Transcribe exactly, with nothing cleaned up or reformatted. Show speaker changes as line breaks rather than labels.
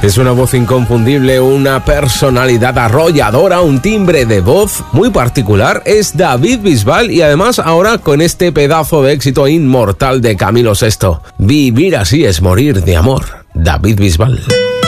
Es una voz inconfundible, una personalidad arrolladora, un timbre de voz muy particular. Es David Bisbal y además ahora con este pedazo de éxito inmortal de Camilo sexto. Vivir así es morir de amor. David Bisbal.